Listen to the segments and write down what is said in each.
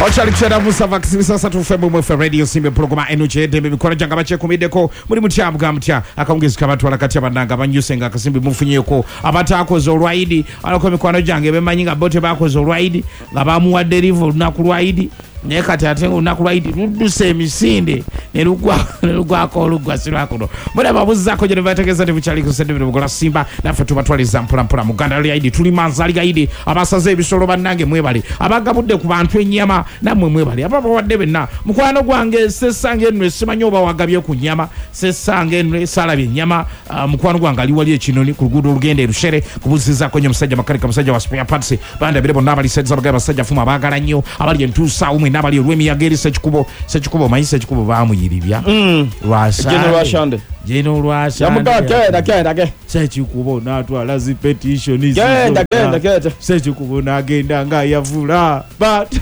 Ochali kushara musa vaccine sasa tufembu mwefe radio simbe programa NUJD mikono janga bache kumideko muri mutya mugamutya akaungizika abantu alakati abandanga banyusenga akasimbi mufunyeko abata akoze olwaidi alako mikono jange bemanyinga bote bakoze olwaidi ngabamuwa deliver nakulwaidi nekati atengo unakulwaidi ruduse emisinde nerugwa silwakono mwana babuza ko jene bategeza ne buchali kusende mugola simba nafe tubatwaliza mpula muganda lyaidi tuli manzali gaidi abasaze ebisolo bannange mwebali abagabudde ku bantu enyama namwe mwebali ababa wadde benna mukwano gwange sesange nwe simanyoba wagabye ku nyama sesange nwe salabye nyama mukwano gwange ali wali ekinoni ku lugudo lugende rushere kubuziza ko nyomusajja makarika musajja wa spare parts banda birebo nabali sedza bagaba basajja fuma bagala nnyo abali entusa umwe nabali olwemiyageri sekikubo mayise sekikubo bamuyiribya Rwashande Jeno Rwashande yamugagenda sekikubo natwala zi petition izo genda sekikubo nagenda nga yavula but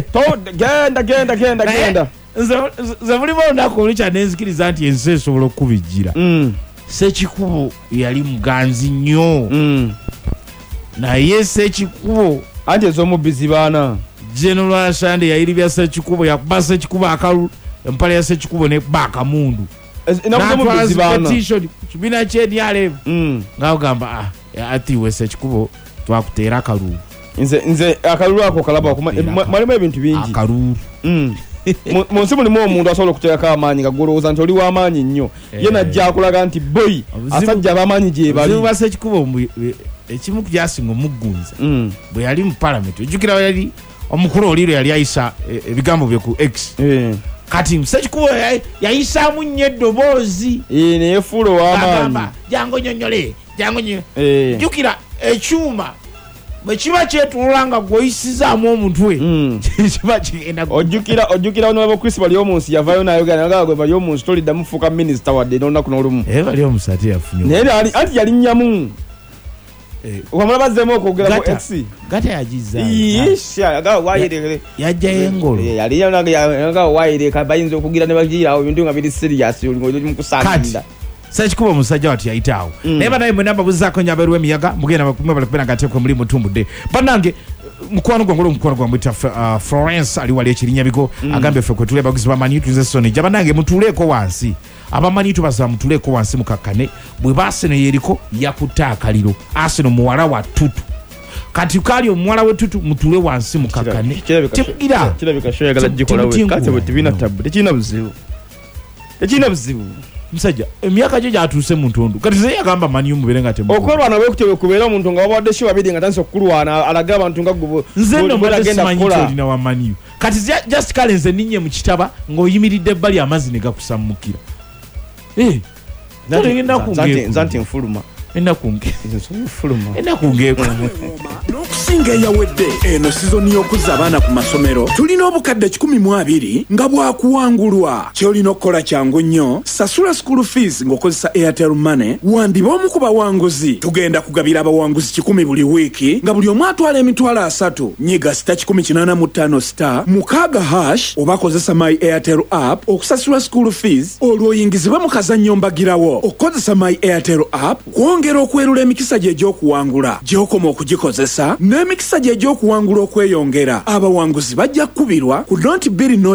genda ze mulimo nako licha nenzikiriza nti ensi esobola okubijira sekikubo yali muganzi nnyo naye sekikubo anje ezomubizi baana Jeno Rwashande yayiribya sekikubo yakuba sekikubo akalu empale ya sekikubo ne baka mundu inamubizi baana petition kibina cheni yale ngaho gamba ati we sekikubo twakutera akalu nze akalulu ako kalaba mwalimu ebintu bingi akalu munsi mulimu omuntu asobola okuteeka amaanyi gagolowooza nti oli w'amaanyi nnyo ye najja akulaga nti boy asajja ab'amaanyi gye bali obuzibu bwa sekikubo ekimu kyasinga omuggunza bwe yali mu parliament ojjukira yali omukulu oliro yali ayisa ebigambo bye ku X kati sekikubo yayisaamu nnyo eddoboozi neyefuula ow'amaanyi jango nyonyole jjukira ekyuma bwe kiba kyetulula nga gweoyisizaamu omutwe kiba kigenda ojjukira onoba Chris bali omunsi yavayo nayogera naga gwe bali omunsi toliddamu fuuka minisita wadde n'olunaku n'olumu bali omunsi ate yafunye naye anti yali nnyamu wamala bazzemu okwogera ku X gata yagiza yajjayo engolo yali wayireka bayinza okugira ne bagirawo ebintu nga biri serious oli mukusakinda sekikubo musajja wati yayitaawo naye banaye mwena mbabuzaako nyabeerwa emiyaga mugenda bakumwe balikubeera nga ateekwe muli mutumbudde bannange mukwano gwa mwita Florence ali wali ekirinyabigo agambe ffe kwetule baguzi bamanyi tuyinza soni ja bannange mutuuleeko wansi abamanyi tubasaba mutuuleeko wansi mukakkane bwe baaseno yeriko yakutte akaliro aseno muwala wa tutu kati kali omuwala we tutu mutule wansi mukakkane kirabika shoyagala gikola we kati bwe tibina tabu tekina buzibu musajja emyaka gye gyatuuse mu ntundu kati ze yagamba manyi mubere nga temu okwolwana bwekutyo kubeera omuntu nga wabadde shi babiri nga tanisa okulwana alaga abantu nga gubo nze no simanyi kyolina wa manyi kati just kale nze ninye mu kitaba ng'oyimiridde ebbali amazzi ne gakusammukira nzanti nfuluma enakungeeko n'okusinga eyawedde eno sizoni y'okuzza abaana ku masomero tulina obukadde 12 nga bwakuwangulwa kyolina okukola kyangu nnyo sasula school fees ng'okozesa Airtel Money wandiba omu ku bawanguzi tugenda kugabira abawanguzi 10 buli wiiki nga buli omu atwala emitwalo 3 nyiga *185* mukaaga hash oba kozesa my Airtel app okusasula school fees olwoyingizibwe mu kazannyo mbagirawo okukozesa my Airtel app kwongera okwerula emikisa gye egy'okuwangula gy'okoma okugikozesa n'emikisa gye egy'okuwangula okweyongera abawanguzi bajja kubirwa ku noti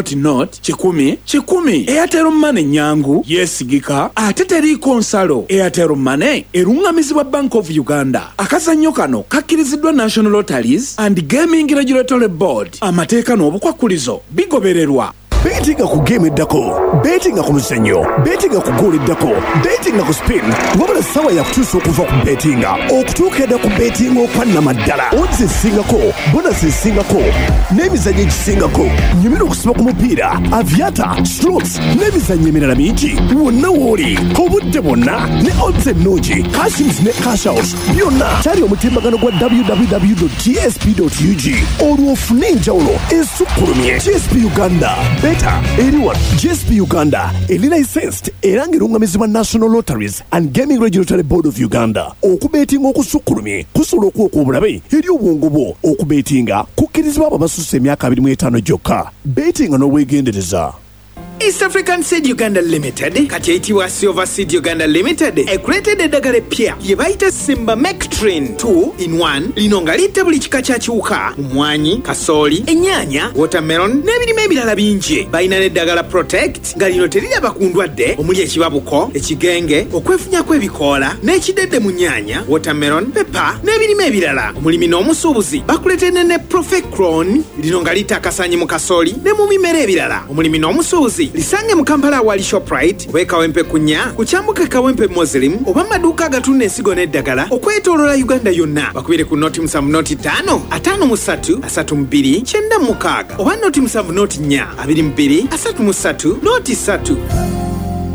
10 Airtel Money nyangu yeesigika ate teriiko nsalo Airtel Money erungamizibwa Bank of Uganda akazannyo kano kakkiriziddwa National Lotteries and Gaming Regulatory Board amateeka n'obukwakulizo bigobererwa Betinga ku game eddako, betinga ku luzanyo, betinga ku goal eddako, betinga ku spin. Wabula sawa ya kutuusa okuva ku betinga okutuuka edda ku betinga okwannamaddala. Odds ezisingako, bonus ezisingako, n'emizannyo egisingako. Nyumira okusiba ku mupiira, aviator, slots, n'emizannyo emirala mingi. Wonna w'oli, obudde bwonna, ne odds ennungi, cashings ne cash out. Byonna kyali omutimbagano gwa www.gsp.ug. Olwo ofune enjawulo esukkulumye. GSP Uganda. Eriwa GSP Uganda eri licensed era ng'erungamizibwa National Lotteries and Gaming Regulatory Board of Uganda. Okubetinga okusukkulumye kusobola okuwa obulabe eri obwongo bwo. Okubetinga kukkirizibwa abo abasusse emyaka 25 gyokka. Betinga n'obwegendereza. East African Seed Uganda Limited kati eyitibwa Silver Seed Uganda Limited ekuleetedde eddagala eppya lye bayita Simba Mectrin 2 in 1 lino nga litta buli kika kya kiwuka mumwanyi kasooli ennyaanya watermelon n'ebirime ebirala bingi. Balina n'eddagala Protect nga lino teriraba ku ndwadde omuli ekibabuko ekigenge okwefunyako ebikoola n'ekidedde mu nnyaanya watermelon pepper n'ebirime ebirala. Omulimi n'omusuubuzi bakuleetedde ne Profecron lino nga litta akasanyi mu kasooli ne mu bimera ebirala. Omulimi n'omusuubuzi lisange mu Kampala awali Shoprite w'ekawempe kunya ku kyambuka kawempe Muslim oba maduuka agatunda ensigo n'eddagala okwetooloola Uganda yonna. Bakubire ku noti 7 noti 5 53 32 96 oba noti 7 noti 4 22 33 noti 3.